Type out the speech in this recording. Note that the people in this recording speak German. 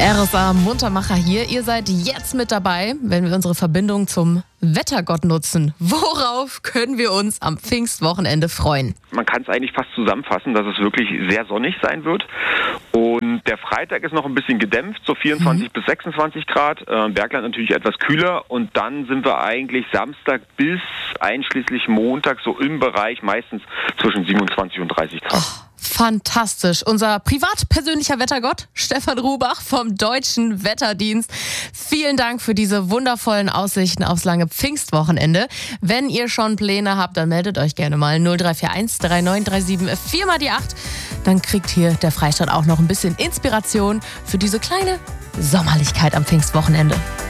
RSA Muntermacher hier. Ihr seid jetzt mit dabei, wenn wir unsere Verbindung zum Wettergott nutzen. Worauf können wir uns am Pfingstwochenende freuen? Man kann es eigentlich fast zusammenfassen, dass es wirklich sehr sonnig sein wird. Und der Freitag ist noch ein bisschen gedämpft, so 24 bis 26 Grad. Bergland natürlich etwas kühler. Und dann sind wir eigentlich Samstag bis einschließlich Montag so im Bereich meistens zwischen 27 und 30 Grad. Oh, fantastisch. Unser privat-persönlicher Wettergott, Stefan Rubach vom Deutschen Wetterdienst. Vielen Dank für diese wundervollen Aussichten aufs lange Pfingstwochenende. Wenn ihr schon Pläne habt, dann meldet euch gerne mal 0341 3937 4 mal die 8. Dann kriegt hier der Freistaat auch noch ein bisschen Inspiration für diese kleine Sommerlichkeit am Pfingstwochenende.